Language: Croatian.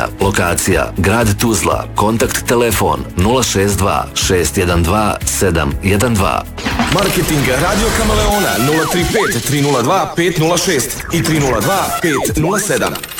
lokacija Grad Tuzla, kontakt telefon 062 612 712. Marketing Radio Kameleona 035 302 506 i 302 507.